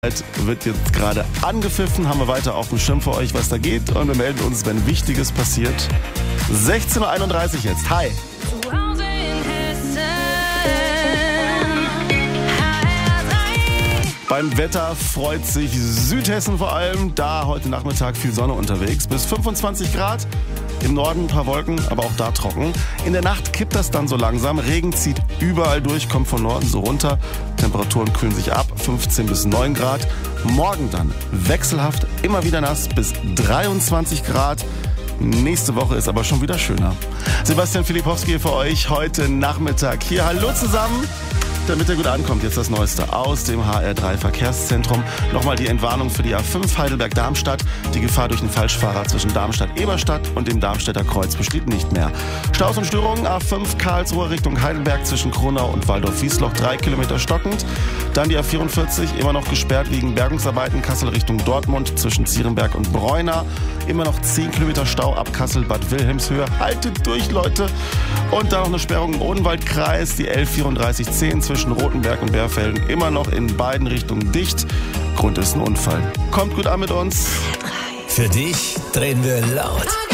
Wird jetzt gerade angepfiffen, haben wir weiter auf dem Schirm für euch, was da geht, und wir melden uns, wenn Wichtiges passiert. 16:31 Uhr jetzt. Hi! Beim Wetter freut sich Südhessen vor allem, da heute Nachmittag viel Sonne unterwegs, bis 25 Grad. Im Norden ein paar Wolken, aber auch da trocken. In der Nacht kippt das dann so langsam. Regen zieht überall durch, kommt von Norden so runter. Temperaturen kühlen sich ab, 15 bis 9 Grad. Morgen dann wechselhaft, immer wieder nass, bis 23 Grad. Nächste Woche ist aber schon wieder schöner. Sebastian Filipowski für euch heute Nachmittag hier. Hallo zusammen! Damit er gut ankommt, jetzt das Neueste aus dem HR3 Verkehrszentrum. Nochmal die Entwarnung für die A5 Heidelberg-Darmstadt. Die Gefahr durch den Falschfahrer zwischen Darmstadt-Eberstadt und dem Darmstädter Kreuz besteht nicht mehr. Staus und Störungen, A5 Karlsruhe Richtung Heidelberg zwischen Kronau und Waldorf-Wiesloch, 3 Kilometer stockend. Dann die A44, immer noch gesperrt wegen Bergungsarbeiten, Kassel Richtung Dortmund zwischen Zierenberg und Breuna. Immer noch 10 Kilometer Stau ab Kassel-Bad Wilhelmshöhe. Haltet durch, Leute! Und dann noch eine Sperrung im Odenwaldkreis, die L3410 zwischen Rotenberg und Bärfelden, immer noch in beiden Richtungen dicht. Grund ist ein Unfall. Kommt gut an mit uns. Für dich drehen wir laut.